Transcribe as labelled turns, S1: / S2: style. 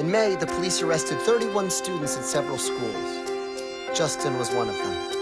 S1: In May, the police arrested 31 students at several schools. Justin was one of them.